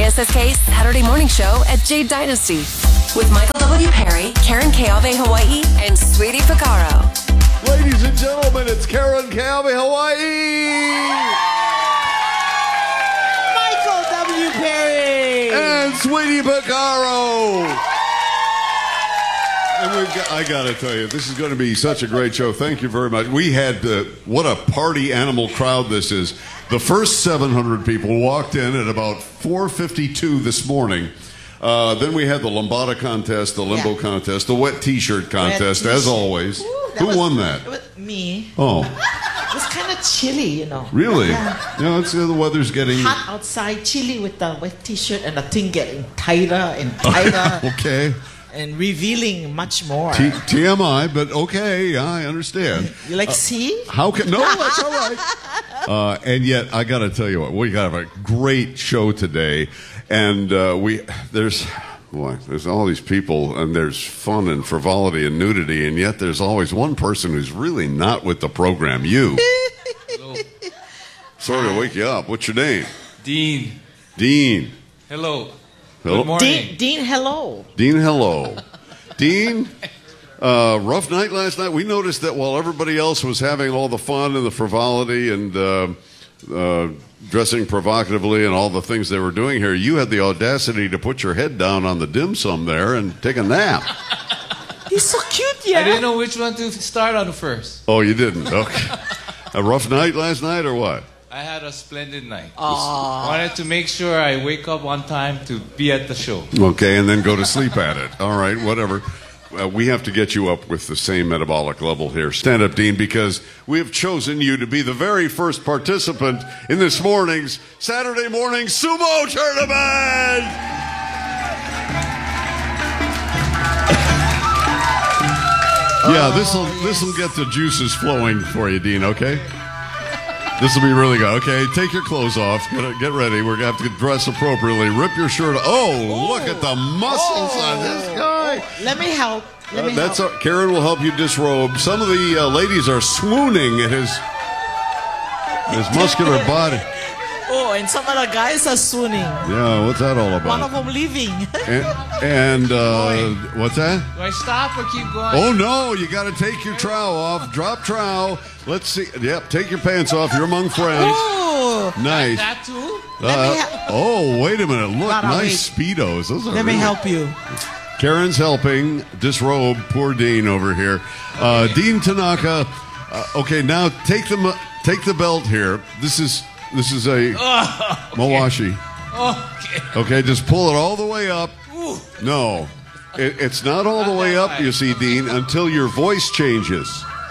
KSSK Saturday Morning Show at Jade Dynasty with Michael W. Perry, Karen Keave Hawaii, and Sweetie Picaro. Ladies and gentlemen, it's Karen Keave Hawaii! Michael W. Perry! And Sweetie Picaro! And I got to tell you, this is going to be such a great show. Thank you very much. We had, what a party animal crowd this is. The first 700 people walked in at about 4:52 this morning. Then we had the Lambada contest, the Limbo contest, the wet T-shirt contest, as always. Who won that? Me. Oh. It was kind of chilly, you know. Really? Yeah. You know, the weather's getting... hot outside, chilly with the wet T-shirt and the thing getting tighter and tighter. Okay. And revealing much more. TMI, but okay, I understand. You like see? How can... No, that's all right. And yet, I got to tell you what, we have a great show today. And there's all these people, and there's fun and frivolity and nudity, and yet there's always one person who's really not with the program. You. Hello. Sorry to wake you up. What's your name? Dean. Dean. Hello. Hello. Good morning. Dean, hello. Dean, hello. Dean, rough night last night. We noticed that while everybody else was having all the fun and the frivolity and dressing provocatively and all the things they were doing here, you had the audacity to put your head down on the dim sum there and take a nap. He's so cute, yeah. I didn't know which one to start on first. Oh, you didn't? Okay. A rough night last night or what? I had a splendid night. Wanted to make sure I wake up on time to be at the show. Okay, and then go to sleep at it. All right, whatever. We have to get you up with the same metabolic level here. Stand up, Dean, because we have chosen you to be the very first participant in this morning's Saturday morning sumo tournament! Yeah, this'll get the juices flowing for you, Dean, okay? This will be really good. Okay, take your clothes off. Get ready. We're going to have to dress appropriately. Rip your shirt off. Oh, look at the muscles on this guy. Let me help. Karen will help you disrobe. Some of the ladies are swooning at his muscular body. Oh, and some of the guys are swooning. Yeah, what's that all about? One of them leaving. And what's that? Do I stop or keep going? Oh, no, you got to take your trowel off. Drop trowel. Let's see. Yep, take your pants off. You're among friends. Oh, nice. That too? Wait a minute. Look, nice Speedos. Those are Let me help you. Karen's helping disrobe poor Dean over here. Dean Tanaka. Okay, now take the belt here. This is a Mawashi. Okay, just pull it all the way up. Ooh. No, it's not all the way up, you see, Dean, until your voice changes.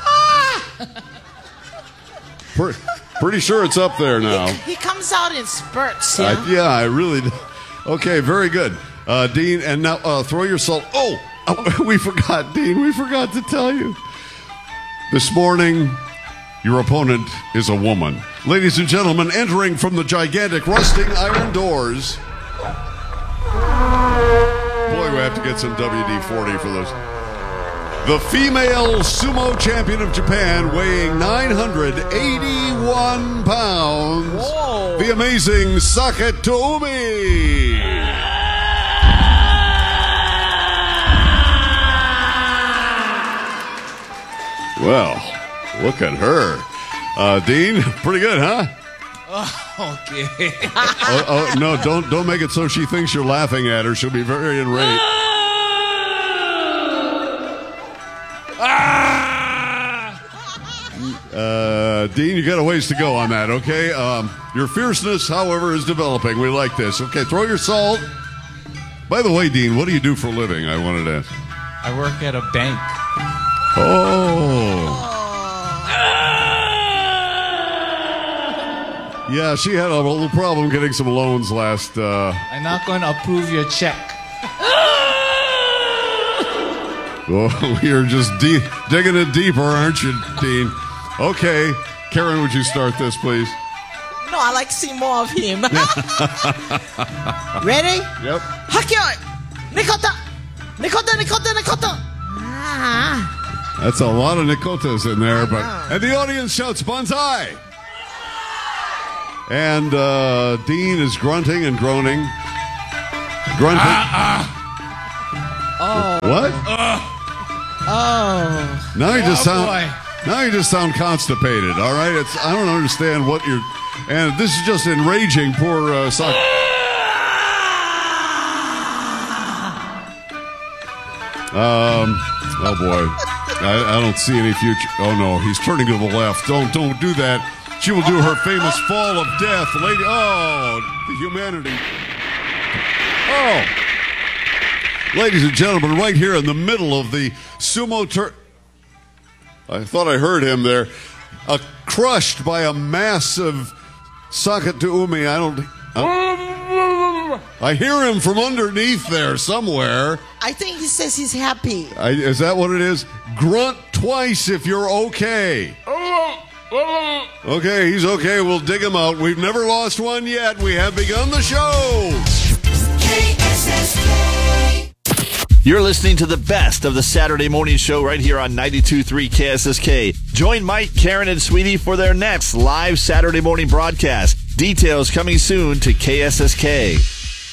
Pretty sure it's up there now. He comes out in spurts, yeah? I really do. Okay, very good. Dean, and now throw your salt. Oh, we forgot, Dean. We forgot to tell you. This morning, your opponent is a woman. Ladies and gentlemen, entering from the gigantic rusting iron doors. Boy, we have to get some WD-40 for those. The female sumo champion of Japan, weighing 981 pounds. Whoa. The amazing Sake Toumi. Well, look at her. Dean, pretty good, huh? Oh, okay. No, don't make it so she thinks you're laughing at her. She'll be very enraged. Dean, you got a ways to go on that, okay? Your fierceness, however, is developing. We like this. Okay, throw your salt. By the way, Dean, what do you do for a living? I wanted to ask. I work at a bank. Oh. Yeah, she had a little problem getting some loans last... I'm not going to approve your check. Oh, you're just digging it deeper, aren't you, Dean? Okay. Karen, would you start this, please? No, I like to see more of him. Ready? Yep. Hakyo! Nikota! Nikota, Nikota, Nikota! Ah. That's a lot of Nikotas in there, but... And the audience shouts, Banzai! And Dean is grunting and groaning. grunting. What? Oh. Now you just sound. boy. Now you just sound constipated. All right. I don't understand what you're. And this is just enraging poor Sock. Oh boy. I don't see any future. Oh no, he's turning to the left. Don't do that. She will do her famous fall of death, lady. Oh, the humanity. Oh, ladies and gentlemen, right here in the middle of the sumo I thought I heard him there. Crushed by a massive Sakatumi. I hear him from underneath there somewhere. I think he says he's happy. Is that what it is? Grunt twice if you're okay. Okay, he's okay. We'll dig him out. We've never lost one yet. We have begun the show. KSSK. You're listening to the best of the Saturday morning show right here on 92.3 KSSK. Join Mike, Karen, and Sweetie for their next live Saturday morning broadcast. Details coming soon to KSSK.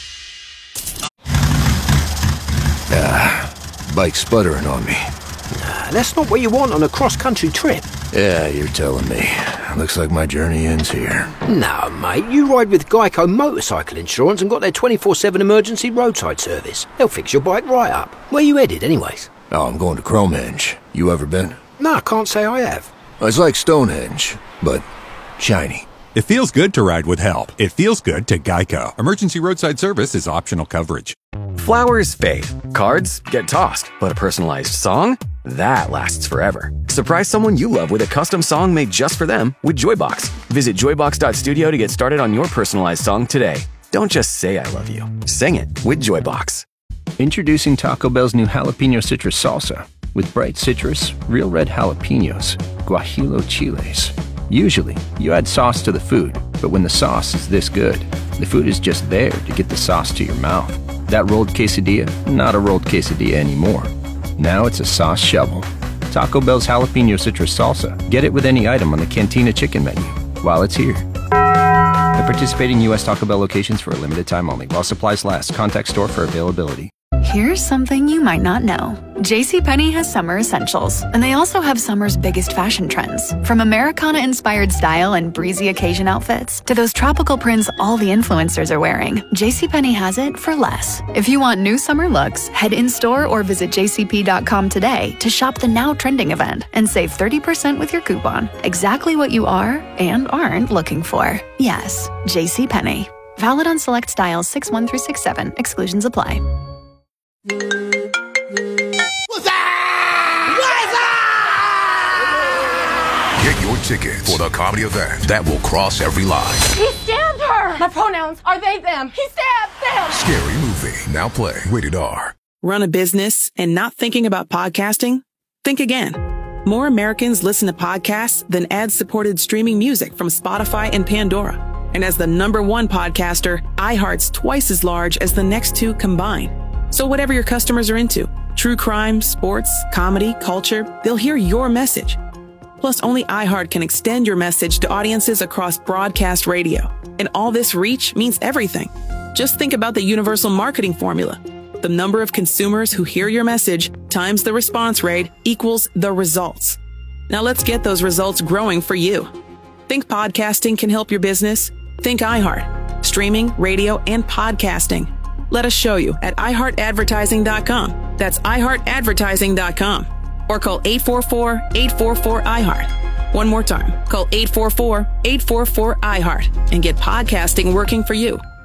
Bike sputtering on me. That's not what you want on a cross-country trip. Yeah, you're telling me. Looks like my journey ends here. No, mate, you ride with Geico Motorcycle Insurance and got their 24/7 emergency roadside service. They'll fix your bike right up. Where you headed, anyways? Oh, I'm going to Cromenge. You ever been? No, I can't say I have. It's like Stonehenge, but shiny. It feels good to ride with help. It feels good to Geico. Emergency roadside service is optional coverage. Flowers fade, cards get tossed, but a personalized song? That lasts forever. Surprise someone you love with a custom song made just for them with Joybox. Visit joybox.studio to get started on your personalized song today. Don't just say I love you. Sing it with Joybox. Introducing Taco Bell's new jalapeno citrus salsa with bright citrus, real red jalapenos, guajillo chiles. Usually, you add sauce to the food, but when the sauce is this good, the food is just there to get the sauce to your mouth. That rolled quesadilla, not a rolled quesadilla anymore. Now it's a sauce shovel. Taco Bell's jalapeno citrus salsa. Get it with any item on the Cantina chicken menu while it's here. At participating U.S. Taco Bell locations for a limited time only. While supplies last. Contact store for availability. Here's something you might not know. JCPenney has summer essentials, and they also have summer's biggest fashion trends. From Americana-inspired style and breezy occasion outfits to those tropical prints all the influencers are wearing, JCPenney has it for less. If you want new summer looks, head in-store or visit jcp.com today to shop the now trending event and save 30% with your coupon. Exactly what you are and aren't looking for. Yes, JCPenney. Valid on select styles 6/1 through 6/7. Exclusions apply. Get your ticket for the comedy event that will cross every line. He stabbed her! My pronouns are they, them. He stabbed them! Scary movie. Now play. Rated R. Run a business and not thinking about podcasting? Think again. More Americans listen to podcasts than ad-supported streaming music from Spotify and Pandora. And as the #1 podcaster, iHeart's twice as large as the next two combined. So whatever your customers are into, true crime, sports, comedy, culture, they'll hear your message. Plus, only iHeart can extend your message to audiences across broadcast radio. And all this reach means everything. Just think about the universal marketing formula. The number of consumers who hear your message times the response rate equals the results. Now let's get those results growing for you. Think podcasting can help your business? Think iHeart. Streaming, radio, and podcasting. Let us show you at iHeartAdvertising.com. That's iHeartAdvertising.com. Or call 844-844-iHeart. One more time. Call 844-844-iHeart and get podcasting working for you.